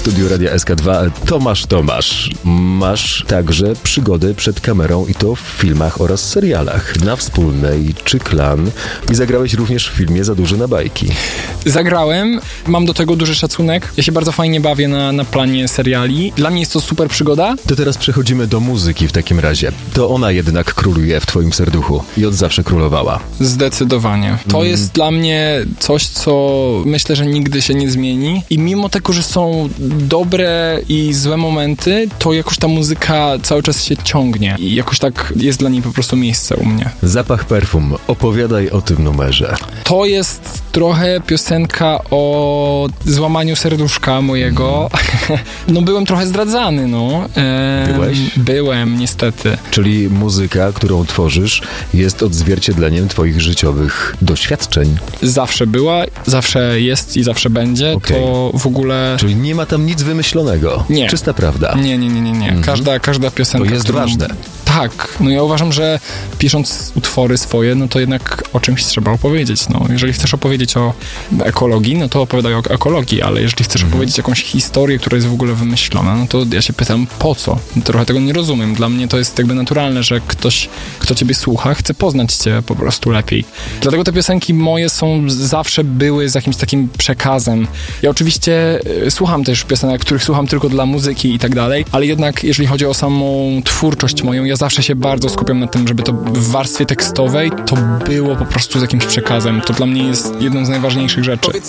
studiu Radia SK2 Tomasz. Masz także przygodę przed kamerą i to w filmach oraz serialach. Na Wspólnej czy Klan i zagrałeś również w filmie Za duże na bajki. Zagrałem, mam do tego duży szacunek. Ja się bardzo fajnie bawię na planie seriali. Dla mnie jest to super przygoda. To teraz przechodzimy do muzyki w takim razie. To ona jednak króluje w twoim serduchu i od zawsze królowała. Zdecydowanie. To jest dla mnie coś, co myślę, że nigdy się nie zmieni i mimo tego, że są dobre i złe momenty, to jakoś ta muzyka cały czas się ciągnie i jakoś tak jest dla niej po prostu miejsce u mnie. Zapach perfum. Opowiadaj o tym numerze. To jest trochę piosenka o złamaniu serduszka mojego. No byłem trochę zdradzany, no. Byłeś? Byłem, niestety. Czyli muzyka, którą tworzysz, jest odzwierciedleniem twoich życiowych doświadczeń. Zawsze była, zawsze jest i zawsze będzie. Okej. To w ogóle... Czyli nie ma tam nic wymyślonego. Nie. Czysta prawda. Nie. Każda piosenka, To jest ważne. Tak. No ja uważam, że pisząc utwory swoje, no to jednak o czymś trzeba opowiedzieć. No, jeżeli chcesz opowiedzieć o ekologii, no to opowiadaj o ekologii, ale jeżeli chcesz opowiedzieć jakąś historię, która jest w ogóle wymyślona, no to ja się pytam, po co? Trochę tego nie rozumiem. Dla mnie to jest jakby naturalne, że ktoś, kto ciebie słucha, chce poznać cię po prostu lepiej. Dlatego te piosenki moje zawsze były z jakimś takim przekazem. Ja oczywiście słucham też piosenek, których słucham tylko dla muzyki i tak dalej, ale jednak jeżeli chodzi o samą twórczość moją, ja zawsze się bardzo skupiam na tym, żeby to w warstwie tekstowej to było po prostu z jakimś przekazem. To dla mnie jest jedną z najważniejszych rzeczy.